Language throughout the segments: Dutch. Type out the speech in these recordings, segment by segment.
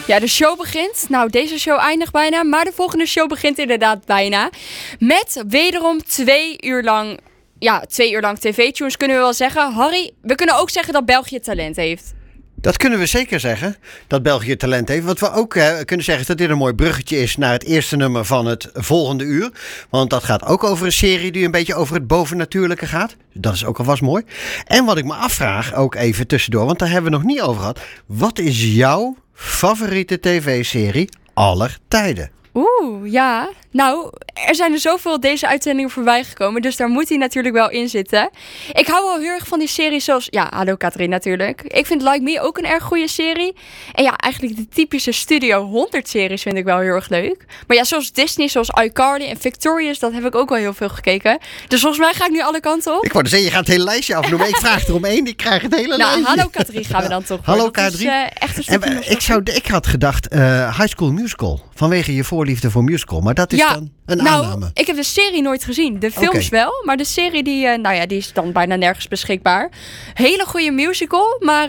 Ja, de show begint. Nou, deze show eindigt bijna. Maar de volgende show begint inderdaad bijna. Met wederom 2 uur lang... Ja, 2 uur lang tv-tunes kunnen we wel zeggen. Harry, we kunnen ook zeggen dat België talent heeft. Dat kunnen we zeker zeggen, dat België talent heeft. Wat we ook kunnen zeggen is dat dit een mooi bruggetje is naar het eerste nummer van het volgende uur. Want dat gaat ook over een serie die een beetje over het bovennatuurlijke gaat. Dat is ook alvast mooi. En wat ik me afvraag, ook even tussendoor, want daar hebben we nog niet over gehad. Wat is jouw favoriete tv-serie aller tijden? Oeh, ja. Nou, er zijn er zoveel deze uitzendingen voorbij gekomen. Dus daar moet hij natuurlijk wel in zitten. Ik hou wel heel erg van die series zoals... Ja, Hallo Katrien natuurlijk. Ik vind Like Me ook een erg goede serie. En ja, eigenlijk de typische Studio 100 series vind ik wel heel erg leuk. Maar ja, zoals Disney, zoals iCarly en Victorious... dat heb ik ook wel heel veel gekeken. Dus volgens mij ga ik nu alle kanten op. Ik wou zeggen, je gaat het hele lijstje afnoemen. Ik vraag er om één, ik krijg het hele lijstje. Hallo Katrien gaan we dan toch. Hallo Katrien. Echt een stukje ik had gedacht High School Musical. Vanwege je voorliefde voor musical. Maar dat is dan een aanname. Ik heb de serie nooit gezien. De films wel. Maar de serie die is dan bijna nergens beschikbaar. Hele goede musical. Maar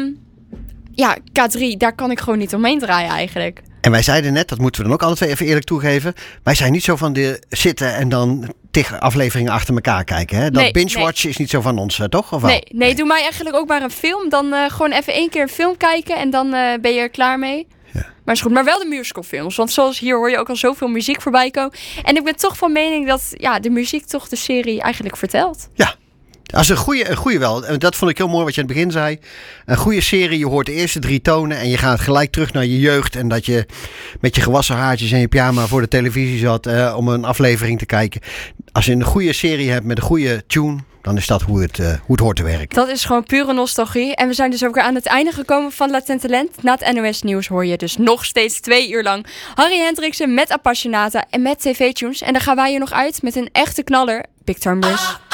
K3, daar kan ik gewoon niet omheen draaien eigenlijk. En wij zeiden net, dat moeten we dan ook alle twee even eerlijk toegeven. Wij zijn niet zo van de zitten en dan tegen afleveringen achter elkaar kijken. Hè? Dat binge-watchen is niet zo van ons, toch? Of wel? Nee, doe mij eigenlijk ook maar een film. Dan gewoon even 1 keer een film kijken en dan ben je er klaar mee. Ja. Maar is goed, maar wel de musicalfilms. Want zoals hier hoor je ook al zoveel muziek voorbij komen. En ik ben toch van mening dat de muziek toch de serie eigenlijk vertelt. Ja, als een goede wel. En dat vond ik heel mooi wat je aan het begin zei. Een goede serie, je hoort de eerste 3 tonen en je gaat gelijk terug naar je jeugd. En dat je met je gewassen haartjes en je pyjama voor de televisie zat om een aflevering te kijken. Als je een goede serie hebt met een goede tune, dan is dat hoe het hoort te werken. Dat is gewoon pure nostalgie. En we zijn dus ook weer aan het einde gekomen van Latent Talent. Na het NOS Nieuws hoor je dus nog steeds 2 uur lang Harry Hendriksen met Appassionata en met tv-tunes. En dan gaan wij hier nog uit met een echte knaller, Big Time Rush.